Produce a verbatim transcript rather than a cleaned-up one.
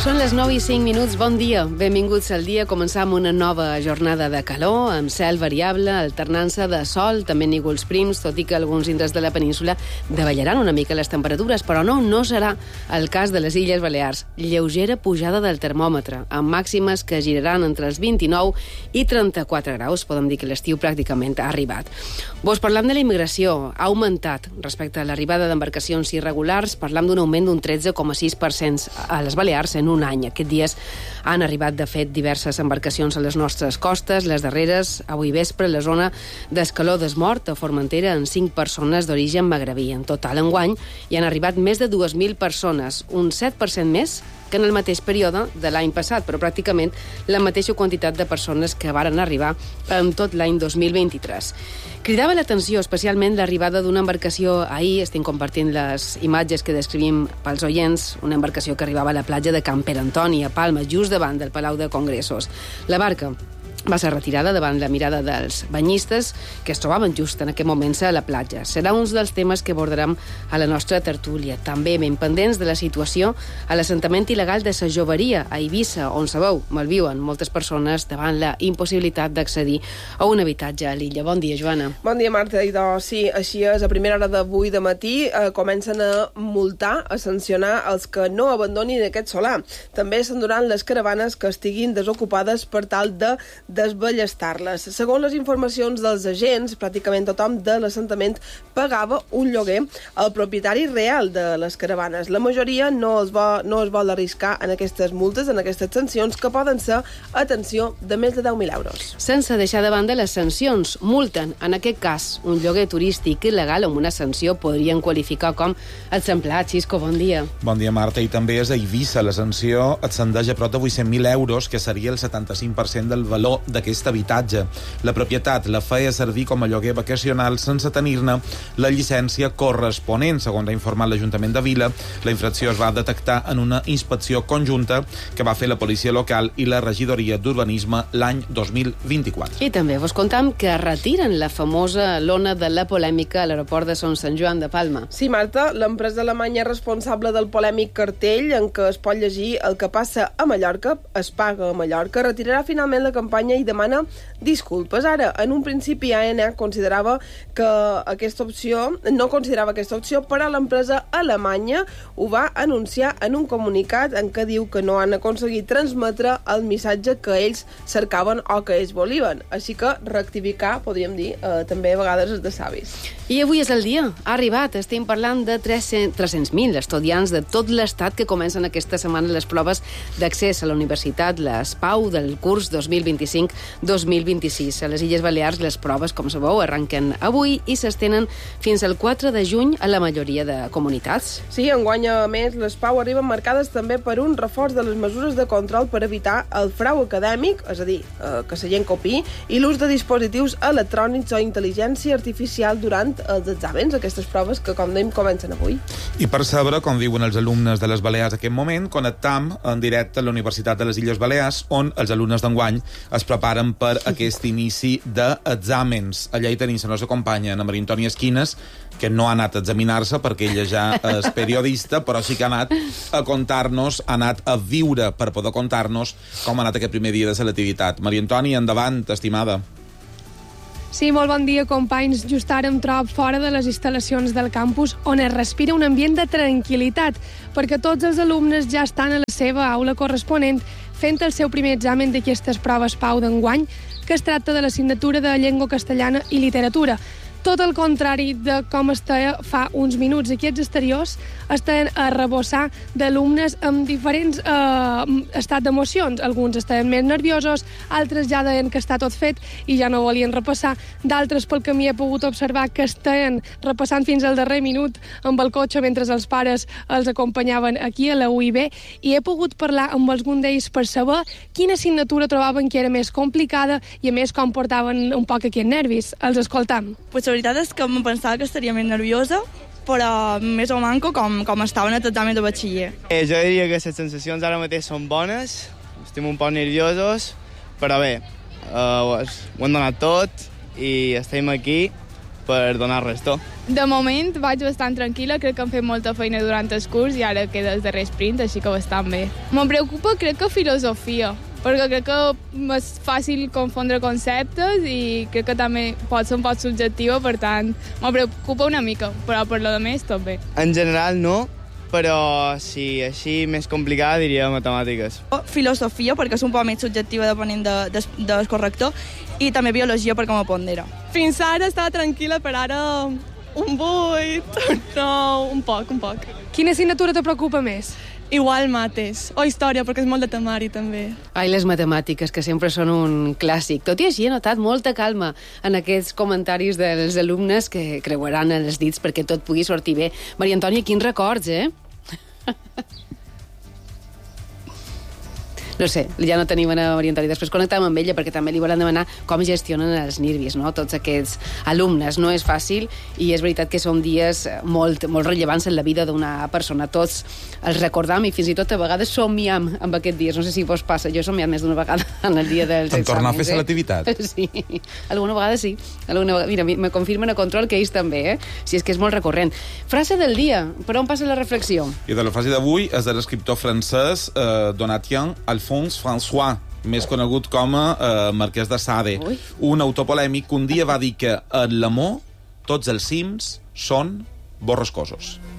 Són les nou i cinc minuts, bon dia. Benvinguts al dia. Començam una nova jornada de calor, amb cel variable, alternança de sol, també nígols prims, tot i que alguns indrets de la península davallaran una mica les temperatures, però no, no serà el cas de les Illes Balears. Lleugera pujada del termòmetre, amb màximes que giraran entre els vint-i-nou i trenta-quatre graus. Podem dir que l'estiu pràcticament ha arribat. Vos parlam de la immigració. Ha augmentat respecte a l'arribada d'embarcacions irregulars. Parlam d'un augment d'un tretze coma sis per cent a les Balears en un any. Aquests dies han arribat, de fet, diverses embarcacions a les nostres costes. Les darreres, avui vespre, la zona d'Escaló d'Esmort, a Formentera, amb cinc persones d'origen magrebí. En total, enguany, hi han arribat més de dues mil persones, un set per cent més que en el mateix període de l'any passat, però pràcticament la mateixa quantitat de persones que varen arribar en tot l'any dos mil vint-i-tres. Cridava l'atenció especialment l'arribada d'una embarcació ahir, estem compartint les imatges que descrivim pels oients, una embarcació que arribava a la platja de Can Pere Antoni, a Palma, just davant del Palau de Congressos. La barca va ser retirada davant la mirada dels banyistes que es trobaven just en aquest moments a la platja. Serà un dels temes que abordarem a la nostra tertúlia. També ben pendents de la situació a l'assentament il·legal de Sa Joveria, a Eivissa, on sabeu, malviuen moltes persones davant la impossibilitat d'accedir a un habitatge a l'illa. Bon dia, Joana. Bon dia, Marta. I doncs, sí, així és. A primera hora d'avui de matí eh, comencen a multar, a sancionar els que no abandonin aquest solar. També s'enduran les caravanes que estiguin desocupades per tal de desballestar-les. Segons les informacions dels agents, pràcticament tothom de l'assentament pagava un lloguer al propietari real de les caravanes. La majoria no es vol, no es vol arriscar en aquestes multes, en aquestes sancions, que poden ser, atenció, de més de deu mil euros. Sense deixar de banda les sancions, multen, en aquest cas, un lloguer turístic il·legal amb una sanció podrien qualificar com exemplar. Xisco, bon dia. Bon dia, Marta. I també és a Eivissa. La sanció ascendeix a prop de vuit-cents mil euros, que seria el setanta-cinc per cent del valor d'aquest habitatge. La propietat la feia servir com a lloguer vacacional sense tenir-ne la llicència corresponent. Segons ha informat l'Ajuntament de Vila, la infracció es va detectar en una inspecció conjunta que va fer la policia local i la regidoria d'urbanisme l'any dos mil vint-i-quatre. I també vos contam que retiren la famosa lona de la polèmica a l'aeroport de Son Sant Joan de Palma. Sí, Marta, l'empresa alemanya responsable del polèmic cartell en què es pot llegir el que passa a Mallorca, es paga a Mallorca, retirarà finalment la campanya i demana disculpes. Ara, en un principi A N A considerava que aquesta opció, no considerava aquesta opció, però l'empresa alemanya ho va anunciar en un comunicat en què diu que no han aconseguit transmetre el missatge que ells cercaven o que ells volien. Així que rectificar, podríem dir, eh, també a vegades és de savis. I avui és el dia. Ha arribat. Estem parlant de tres-cents mil estudiants de tot l'estat que comencen aquesta setmana les proves d'accés a la universitat, les PAU, del curs dos mil vint-i-cinc dos mil vint-i-sis. A les Illes Balears les proves, com sabeu, arrenquen avui i s'estenen fins al quatre de juny a la majoria de comunitats. Sí, enguany, a més, les PAU arriben marcades també per un reforç de les mesures de control per evitar el frau acadèmic, és a dir, eh, que la gent copiï, i l'ús de dispositius electrònics o intel·ligència artificial durant els exàmens, aquestes proves que, com dèiem, comencen avui. I per saber, com diuen els alumnes de les Balears en aquest moment, connectam en directe a la Universitat de les Illes Balears, on els alumnes d'enguany es preparen per aquest inici d'exàmens. Allà hi tenim la nostra companya, Ana Maria Antònia Esquines, que no ha anat a examinar-se perquè ella ja és periodista, però sí que ha anat a contar-nos, ha anat a viure per poder contar-nos com ha anat aquest primer dia de selectivitat. Maria Antònia, endavant, estimada. Sí, molt bon dia, companys. Just ara em trobo fora de les instal·lacions del campus on es respira un ambient de tranquil·litat, perquè tots els alumnes ja estan a la seva aula corresponent fent el seu primer examen d'aquestes proves PAU d'enguany, que es tracta de l'assignatura de llengua castellana i literatura. Tot el contrari de com estava fa uns minuts. Aquests exteriors estan a rebossar d'alumnes amb diferents eh, estats d'emocions. Alguns estaven més nerviosos, altres ja deien que està tot fet i ja no volien repassar. D'altres, pel camí, he pogut observar que estaven repassant fins al darrer minut amb el cotxe mentre els pares els acompanyaven aquí a la U I B, i he pogut parlar amb algun d'ells per saber quina assignatura trobaven que era més complicada i, a més, com portaven un poc aquests nervis. Els escoltam. Pues la veritat és que em pensava que estaria més nerviosa, però més o manco com, com estava en el examen de batxiller. Eh, jo diria que les sensacions ara mateix són bones, estem un poc nerviosos, però bé, eh, ho hem donat tot i estem aquí per donar resto. De moment vaig bastant tranquil·la, crec que hem fet molta feina durant el curs i ara queda el darrer sprint, així que bastant bé. Me'n preocupa, crec que filosofia, perquè crec que és fàcil confondre conceptes i crec que també pot ser un poc subjectiva, per tant, me'n preocupa una mica, però per lo de més tot bé. En general no, però sí, així més complicada diria matemàtiques. Filosofia, perquè és un poc més subjectiva depenent de, de, del corrector, i també biologia perquè me pondera. Fins ara estava tranquil·la, per ara un vuit, no, un poc, un poc. Quina assignatura te preocupa més? Igual mates, o història, perquè és molt de temari, també. Ai, les matemàtiques, que sempre són un clàssic. Tot i així he notat molta calma en aquests comentaris dels alumnes que creuaran els dits perquè tot pugui sortir bé. Maria Antònia, quins records, eh? No sé, ja no tenim a Maria Antònia. Després connectàvem amb ella perquè també li volen demanar com gestionen els nervis, no? Tots aquests alumnes. No és fàcil i és veritat que són dies molt, molt rellevants en la vida d'una persona. Tots els recordam i fins i tot a vegades somiam amb aquests dies. No sé si vos passa, jo he somiat més d'una vegada en el dia dels exàmens. En tornar a fer eh? selectivitat? Sí, alguna vegada sí. Alguna vegada... Mira, me confirmen a control que ells també, eh? Si és que és molt recurrent. Frase del dia, per on passa la reflexió? I de la frase d'avui és de l'escriptor francès eh, Donatien Alphonse François, més conegut com a eh, Marquès de Sade. Ui. Un autor polèmic que un dia va dir que en l'amor tots els cims són borrascosos.